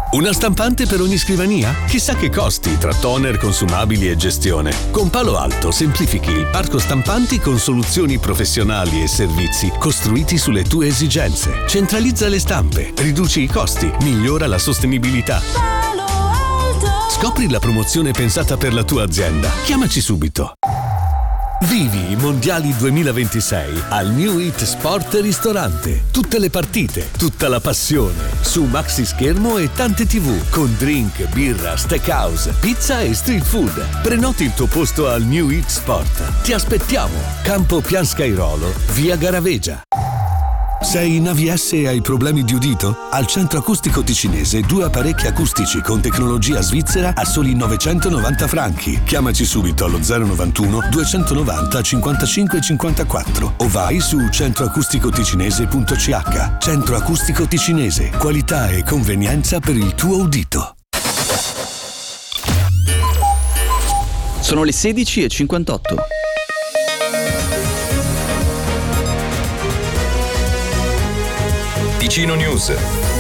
Una stampante per ogni scrivania? Chissà che costi tra toner, consumabili e gestione. Con Palo Alto semplifichi il parco stampanti con soluzioni professionali e servizi costruiti sulle tue esigenze. Centralizza le stampe, riduci i costi, migliora la sostenibilità. Palo Alto. Scopri la promozione pensata per la tua azienda. Chiamaci subito. Vivi i Mondiali 2026 al New Hit Sport Ristorante. Tutte le partite, tutta la passione, su maxi schermo e tante TV, con drink, birra, steakhouse, pizza e street food. Prenoti il tuo posto al New Hit Sport. Ti aspettiamo. Campo Pian Scairolo, via Garavegia. Sei in AVS e hai problemi di udito? Al Centro Acustico Ticinese 2 apparecchi acustici con tecnologia svizzera a soli 990 franchi. Chiamaci subito allo 091 290 55 54 o vai su centroacusticoticinese.ch. Centro Acustico Ticinese, qualità e convenienza per il tuo udito. Sono le 16:58. Ticino News.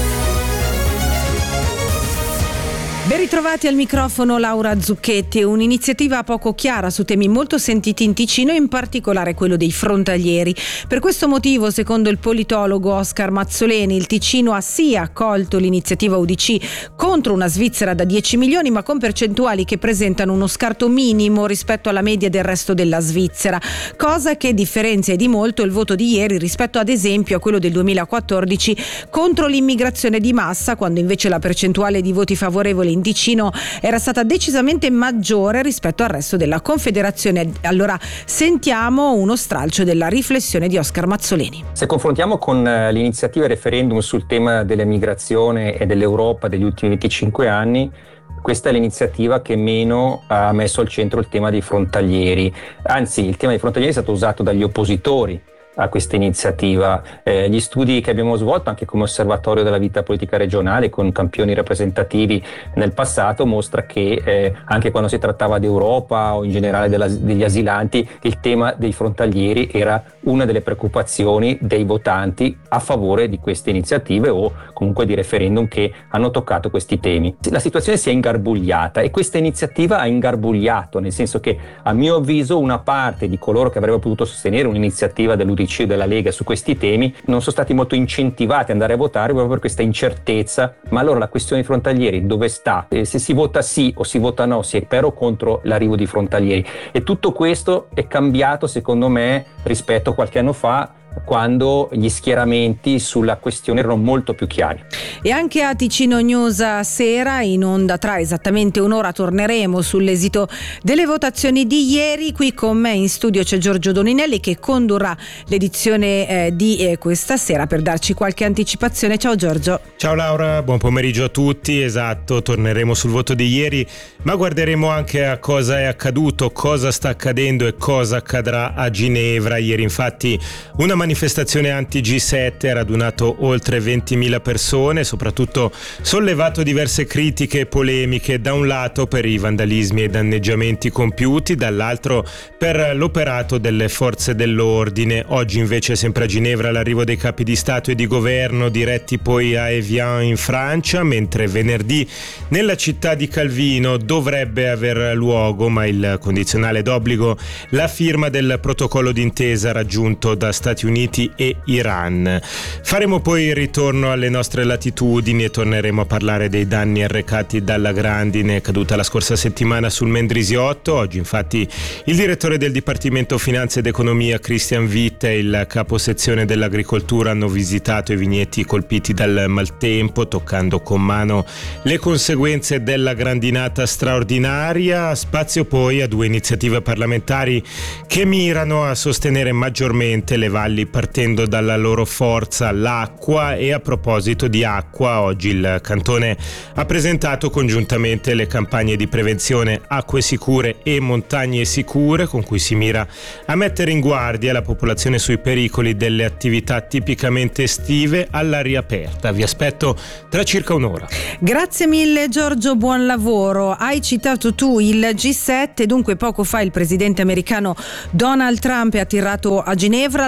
Ben ritrovati al microfono Laura Zucchetti. Un'iniziativa poco chiara su temi molto sentiti in Ticino, in particolare quello dei frontalieri. Per questo motivo, secondo il politologo Oscar Mazzoleni, il Ticino ha sì accolto l'iniziativa UDC contro una Svizzera da 10 milioni, ma con percentuali che presentano uno scarto minimo rispetto alla media del resto della Svizzera, cosa che differenzia di molto il voto di ieri rispetto ad esempio a quello del 2014 contro l'immigrazione di massa, quando invece la percentuale di voti favorevoli in Ticino era stata decisamente maggiore rispetto al resto della Confederazione. Allora sentiamo uno stralcio della riflessione di Oscar Mazzoleni. Se confrontiamo con l'iniziativa referendum sul tema dell'emigrazione e dell'Europa degli ultimi 25 anni, questa è l'iniziativa che meno ha messo al centro il tema dei frontalieri. Anzi, il tema dei frontalieri è stato usato dagli oppositori a questa iniziativa. Gli studi che abbiamo svolto anche come osservatorio della vita politica regionale con campioni rappresentativi nel passato mostra che anche quando si trattava di Europa o in generale degli asilanti, il tema dei frontalieri era una delle preoccupazioni dei votanti a favore di queste iniziative o comunque di referendum che hanno toccato questi temi. La situazione si è ingarbugliata e questa iniziativa ha ingarbugliato, nel senso che a mio avviso una parte di coloro che avrebbero potuto sostenere un'iniziativa dell'UDC o della Lega su questi temi non sono stati molto incentivati ad andare a votare proprio per questa incertezza. Ma allora la questione dei frontalieri dove sta? Se si vota sì o si vota no, si è per o contro l'arrivo di frontalieri? E tutto questo è cambiato secondo me rispetto a qualche anno fa, quando gli schieramenti sulla questione erano molto più chiari. E anche a Ticino News sera, in onda tra esattamente un'ora, torneremo sull'esito delle votazioni di ieri. Qui con me in studio c'è Giorgio Doninelli che condurrà l'edizione di questa sera per darci qualche anticipazione. Ciao Giorgio. Ciao Laura, buon pomeriggio a tutti. Esatto, torneremo sul voto di ieri, ma guarderemo anche a cosa è accaduto, cosa sta accadendo e cosa accadrà a Ginevra. Ieri infatti una manifestazione anti-G7 ha radunato oltre 20.000 persone, soprattutto sollevato diverse critiche e polemiche, da un lato per i vandalismi e danneggiamenti compiuti, dall'altro per l'operato delle forze dell'ordine. Oggi invece sempre a Ginevra l'arrivo dei capi di Stato e di Governo, diretti poi a Evian in Francia, mentre venerdì nella città di Calvino dovrebbe aver luogo, ma il condizionale d'obbligo, la firma del protocollo d'intesa raggiunto da Stati Uniti e Iran. Faremo poi il ritorno alle nostre latitudini e torneremo a parlare dei danni arrecati dalla grandine caduta la scorsa settimana sul Mendrisiotto. Oggi infatti il direttore del Dipartimento Finanze ed Economia Christian Witt e il capo sezione dell'agricoltura hanno visitato i vigneti colpiti dal maltempo, toccando con mano le conseguenze della grandinata straordinaria. Spazio poi a 2 iniziative parlamentari che mirano a sostenere maggiormente le valli partendo dalla loro forza, l'acqua. E a proposito di acqua, oggi il Cantone ha presentato congiuntamente le campagne di prevenzione Acque Sicure e Montagne Sicure, con cui si mira a mettere in guardia la popolazione sui pericoli delle attività tipicamente estive all'aria aperta. Vi aspetto tra circa un'ora. Grazie mille Giorgio, buon lavoro. Hai citato tu il G7, dunque poco fa il presidente americano Donald Trump è atterrato a Ginevra. L'aereo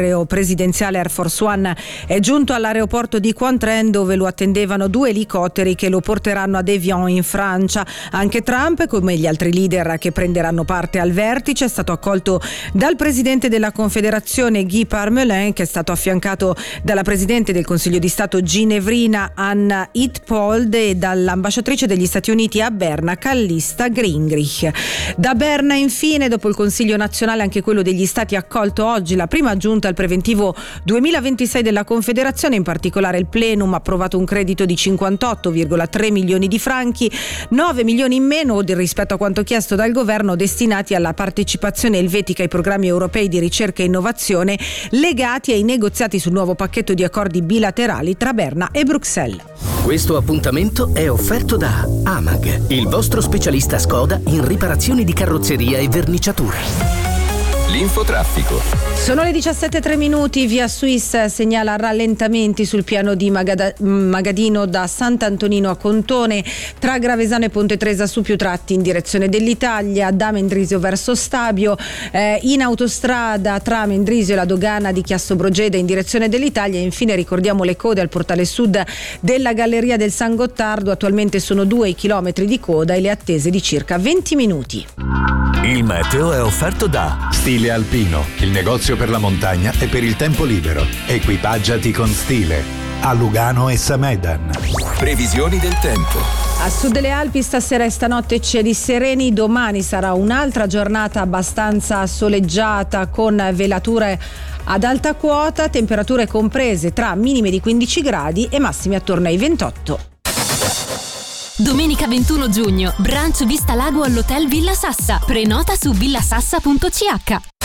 l'aereo presidenziale Air Force One è giunto all'aeroporto di Cointrin, dove lo attendevano 2 elicotteri che lo porteranno ad Evian in Francia. Anche Trump, come gli altri leader che prenderanno parte al vertice, è stato accolto dal presidente della Confederazione Guy Parmelin, che è stato affiancato dalla presidente del Consiglio di Stato ginevrina Anna Itpold e dall'ambasciatrice degli Stati Uniti a Berna Callista Gingrich. Da Berna, infine, dopo il Consiglio nazionale, anche quello degli Stati ha accolto oggi la prima giunta al preventivo 2026 della Confederazione. In particolare il plenum ha approvato un credito di 58,3 milioni di franchi, 9 milioni in meno rispetto a quanto chiesto dal governo, destinati alla partecipazione elvetica ai programmi europei di ricerca e innovazione legati ai negoziati sul nuovo pacchetto di accordi bilaterali tra Berna e Bruxelles. Questo appuntamento è offerto da Amag, il vostro specialista Skoda in riparazioni di carrozzeria e verniciature. L'infotraffico. Sono le 17:03, Via Swiss segnala rallentamenti sul piano di Magadino da Sant'Antonino a Contone, tra Gravesano e Ponte Tresa su più tratti in direzione dell'Italia, da Mendrisio verso Stabio, in autostrada tra Mendrisio e la dogana di Chiasso Brogeda in direzione dell'Italia. E infine ricordiamo le code al portale sud della Galleria del San Gottardo, attualmente sono 2 i chilometri di coda e le attese di circa 20 minuti. Il meteo è offerto da Stile Alpino, il negozio per la montagna e per il tempo libero. Equipaggiati con stile. A Lugano e Samedan. Previsioni del tempo. A sud delle Alpi stasera e stanotte cieli sereni, domani sarà un'altra giornata abbastanza soleggiata con velature ad alta quota, temperature comprese tra minime di 15 gradi e massime attorno ai 28. Domenica 21 giugno, brunch Vista Lago all'Hotel Villa Sassa. Prenota su villasassa.ch.